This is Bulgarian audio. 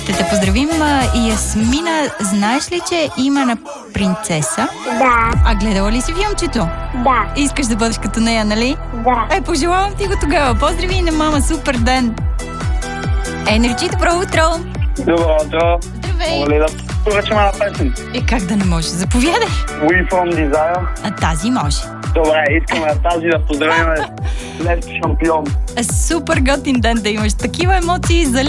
Ще те поздравим, Ясмина. Знаеш ли, че има на принцеса? Да, А гледала ли си филмчето? да, Искаш да бъдеш като нея, нали? да. Пожелавам ти го тогава. Поздрави на мама, супер ден! Енерджи, добро утро! Добро утро. Здравей! Мога ли да поръчам една песен? Как да не може? Заповядай! We From Desire. А тази може. Добре, искаме тази да поздравим Лев шампион. Супер готин ден да имаш. Такива емоции за